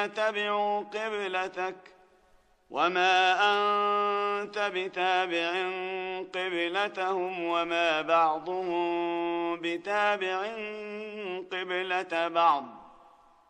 تبعوا قبلتك وما أنت بتابع قبلتهم وما بعضهم بتابع قبلة بعض